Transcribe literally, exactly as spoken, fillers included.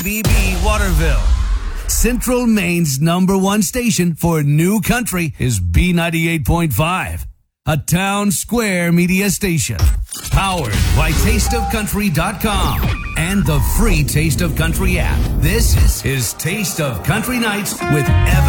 B B Waterville. Central Maine's number one station for new country is B ninety-eight point five, a town square media station. Powered by taste of country dot com and the free Taste of Country app. This is Taste of Country Nights with Evan